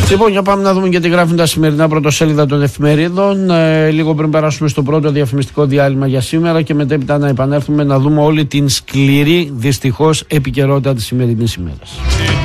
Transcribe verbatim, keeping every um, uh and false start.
Λοιπόν, για πάμε να δούμε και τι γράφουν τα σημερινά πρωτοσέλιδα των εφημερίδων. Ε, λίγο πριν περάσουμε στο πρώτο διαφημιστικό διάλειμμα για σήμερα και μετέπειτα να επανέλθουμε να δούμε όλη την σκληρή, δυστυχώς, επικαιρότητα της σημερινής ημέρας.